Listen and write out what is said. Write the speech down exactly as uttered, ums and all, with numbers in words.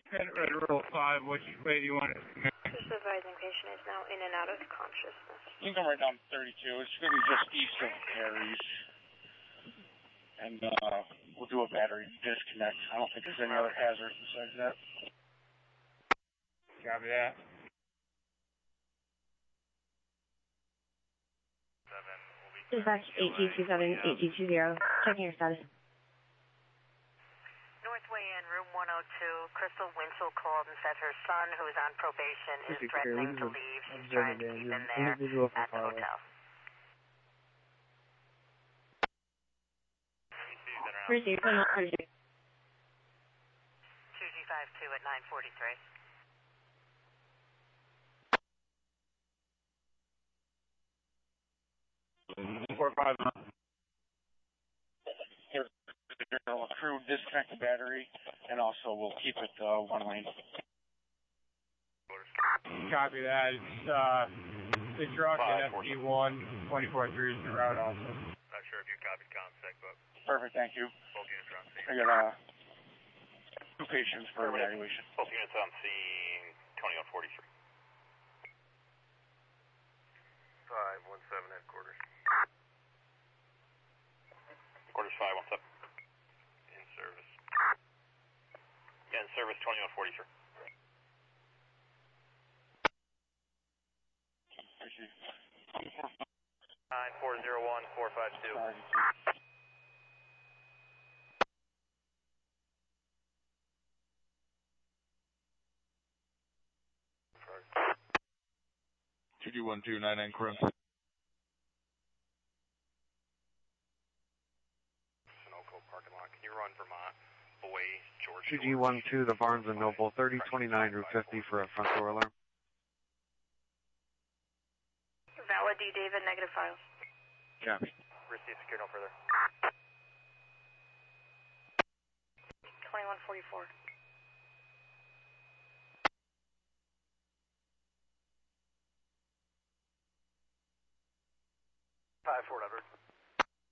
Red Roll five, which way do you want it? Just advising patient is now in and out of consciousness. You can come right down thirty-two. It's going to be just east of Harry's. And uh, we'll do a battery disconnect. I don't think there's any other hazards besides that. Copy that. Dispatch eight G two seven, eight G two zero. Checking your status. Northway in room one oh two, Crystal Winchell called and said her son, who is on probation, is threatening to leave. She's trying to keep him there at the hotel. Receive, I'm not receive. two G five two at nine forty-three. Four five. Here, a crew disconnect the battery, and also we'll keep it uh, one lane. Copy that. It's uh, the truck at F D one, twenty-four three is the route also. Not sure if you copied ComSec, but Perfect, thank you. both units are on scene. I got uh, two patients for evaluation. Both units on scene, twenty-one forty-three. five one seven headquarters. Quarters five one seven. In service. Yeah, in service twenty-one forty-three. nine four zero one four five two. two D one two nine nine Corinth. Sunoco parking lot. Can you run Vermont away, George? two G one two, the Barnes and Noble, thirty twenty-nine Route fifty for a front door alarm. Valid D. David, negative files. Copy. Receive secure, no further. twenty-one forty-four. five four hundred.